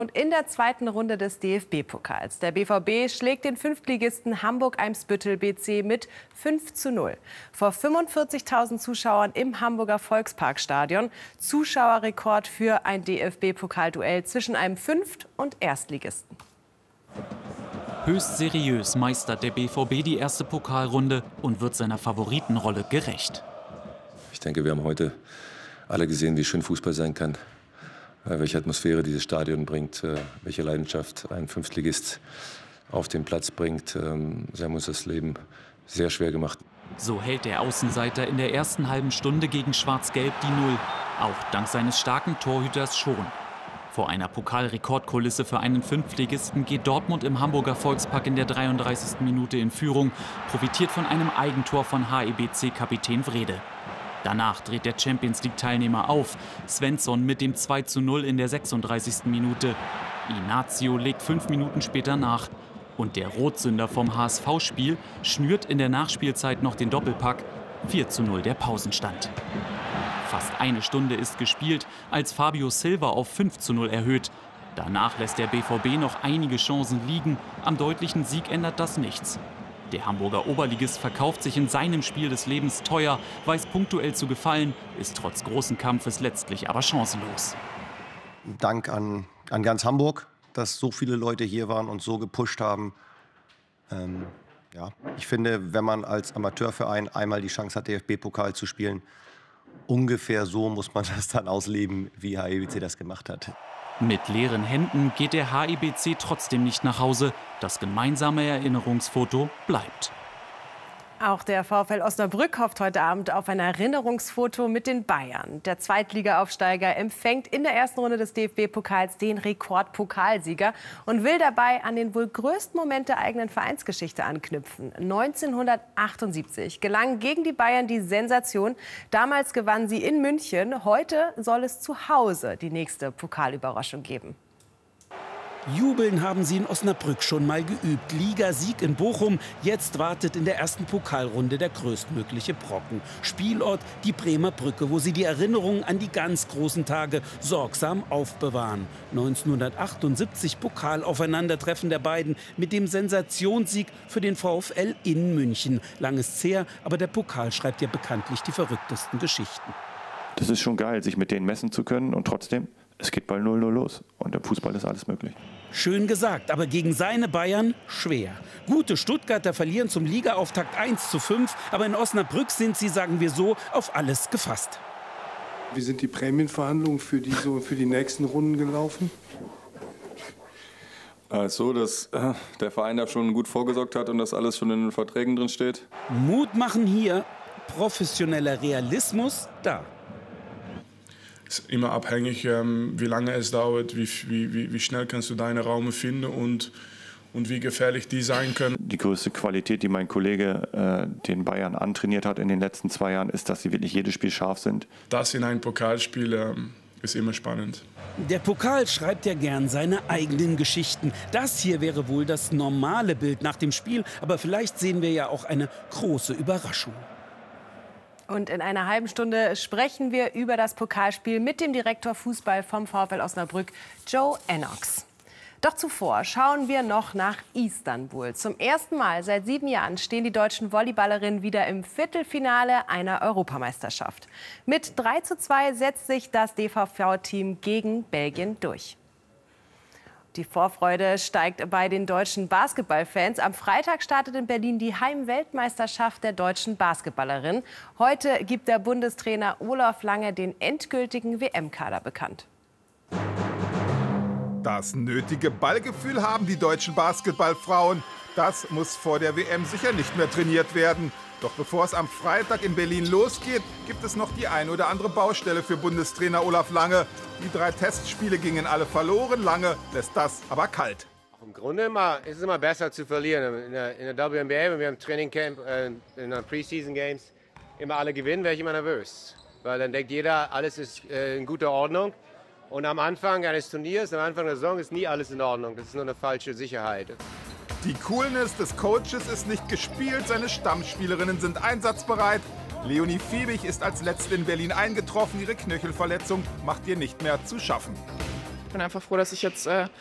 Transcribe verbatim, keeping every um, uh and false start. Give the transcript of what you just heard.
Und in der zweiten Runde des D F B-Pokals. Der B V B schlägt den Fünftligisten Hamburg-Eimsbüttel B C mit fünf zu null. Vor fünfundvierzigtausend Zuschauern im Hamburger Volksparkstadion. Zuschauerrekord für ein D F B-Pokalduell zwischen einem Fünft- und Erstligisten. Höchst seriös meistert der B V B die erste Pokalrunde und wird seiner Favoritenrolle gerecht. Ich denke, wir haben heute alle gesehen, wie schön Fußball sein kann. Welche Atmosphäre dieses Stadion bringt, welche Leidenschaft ein Fünftligist auf den Platz bringt. Sie haben uns das Leben sehr schwer gemacht. So hält der Außenseiter in der ersten halben Stunde gegen Schwarz-Gelb die Null. Auch dank seines starken Torhüters schon. Vor einer Pokalrekordkulisse für einen Fünftligisten geht Dortmund im Hamburger Volkspark in der dreiunddreißigsten Minute in Führung, profitiert von einem Eigentor von H E B C-Kapitän Wrede. Danach dreht der Champions-League-Teilnehmer auf. Svensson mit dem zwei zu null in der sechsunddreißigsten Minute. Inacio legt fünf Minuten später nach. Und der Rotsünder vom H S V-Spiel schnürt in der Nachspielzeit noch den Doppelpack. vier zu null der Pausenstand. Fast eine Stunde ist gespielt, als Fabio Silva auf fünf zu null erhöht. Danach lässt der B V B noch einige Chancen liegen. Am deutlichen Sieg ändert das nichts. Der Hamburger Oberligist verkauft sich in seinem Spiel des Lebens teuer, weiß punktuell zu gefallen, ist trotz großen Kampfes letztlich aber chancenlos. Dank an, an ganz Hamburg, dass so viele Leute hier waren und so gepusht haben. Ähm, ja, ich finde, wenn man als Amateurverein einmal die Chance hat, D F B-Pokal zu spielen, ungefähr so muss man das dann ausleben, wie H E B C das gemacht hat. Mit leeren Händen geht der H E B C trotzdem nicht nach Hause. Das gemeinsame Erinnerungsfoto bleibt. Auch der VfL Osnabrück hofft heute Abend auf ein Erinnerungsfoto mit den Bayern. Der Zweitliga-Aufsteiger empfängt in der ersten Runde des D F B-Pokals den Rekordpokalsieger und will dabei an den wohl größten Moment der eigenen Vereinsgeschichte anknüpfen. neunzehnhundertachtundsiebzig gelang gegen die Bayern die Sensation. Damals gewannen sie in München. Heute soll es zu Hause die nächste Pokalüberraschung geben. Jubeln haben sie in Osnabrück schon mal geübt. Ligasieg in Bochum. Jetzt wartet in der ersten Pokalrunde der größtmögliche Brocken. Spielort die Bremer Brücke, wo sie die Erinnerungen an die ganz großen Tage sorgsam aufbewahren. neunzehnhundertachtundsiebzig Pokalaufeinandertreffen der beiden mit dem Sensationssieg für den VfL in München. Lang ist's her, aber der Pokal schreibt ja bekanntlich die verrücktesten Geschichten. Das ist schon geil, sich mit denen messen zu können und trotzdem, es geht bald null null los und im Fußball ist alles möglich. Schön gesagt, aber gegen seine Bayern schwer. Gute Stuttgarter verlieren zum Ligaauftakt eins zu fünf, aber in Osnabrück sind sie, sagen wir so, auf alles gefasst. Wie sind die Prämienverhandlungen für die, so, für die nächsten Runden gelaufen? So, dass äh, der Verein da schon gut vorgesorgt hat und dass alles schon in den Verträgen drin steht. Mut machen hier, professioneller Realismus da. Es ist immer abhängig, ähm, wie lange es dauert, wie, wie, wie schnell kannst du deine Räume finden und, und wie gefährlich die sein können. Die größte Qualität, die mein Kollege äh, den Bayern antrainiert hat in den letzten zwei Jahren, ist, dass sie wirklich jedes Spiel scharf sind. Das in einem Pokalspiel ähm, ist immer spannend. Der Pokal schreibt ja gern seine eigenen Geschichten. Das hier wäre wohl das normale Bild nach dem Spiel, aber vielleicht sehen wir ja auch eine große Überraschung. Und in einer halben Stunde sprechen wir über das Pokalspiel mit dem Direktor Fußball vom VfL Osnabrück, Joe Ennox. Doch zuvor schauen wir noch nach Istanbul. Zum ersten Mal seit sieben Jahren stehen die deutschen Volleyballerinnen wieder im Viertelfinale einer Europameisterschaft. Mit drei zu zwei setzt sich das D V V-Team gegen Belgien durch. Die Vorfreude steigt bei den deutschen Basketballfans. Am Freitag startet in Berlin die Heimweltmeisterschaft der deutschen Basketballerinnen. Heute gibt der Bundestrainer Olaf Lange den endgültigen W M-Kader bekannt. Das nötige Ballgefühl haben die deutschen Basketballfrauen. Das muss vor der W M sicher nicht mehr trainiert werden. Doch bevor es am Freitag in Berlin losgeht, gibt es noch die ein oder andere Baustelle für Bundestrainer Olaf Lange. Die drei Testspiele gingen alle verloren. Lange lässt das aber kalt. Im Grunde immer, ist es immer besser zu verlieren. In der, in der W N B A, wenn wir im Trainingcamp, äh, in den Preseason Games immer alle gewinnen, wäre ich immer nervös. Weil dann denkt jeder, alles ist äh, in guter Ordnung. Und am Anfang eines Turniers, am Anfang der Saison ist nie alles in Ordnung. Das ist nur eine falsche Sicherheit. Die Coolness des Coaches ist nicht gespielt, seine Stammspielerinnen sind einsatzbereit. Leonie Fiebig ist als Letzte in Berlin eingetroffen, ihre Knöchelverletzung macht ihr nicht mehr zu schaffen. bin einfach froh, dass ich jetzt äh,